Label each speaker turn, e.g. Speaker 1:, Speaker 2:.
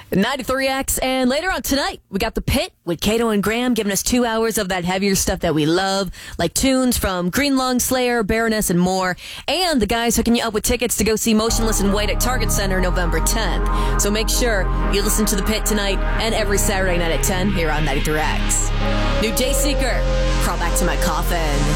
Speaker 1: 93X, and later on tonight, we got The Pit with Kato and Graham giving us 2 hours of that heavier stuff that we love, like tunes from Green Lung, Slayer, Baroness, and more. And the guys hooking you up with tickets to go see Motionless in White at Target Center November 10th. So make sure you listen to The Pit tonight and every Saturday night at 10 here on 93X. New Day Seeker, Crawl Back to My Coffin.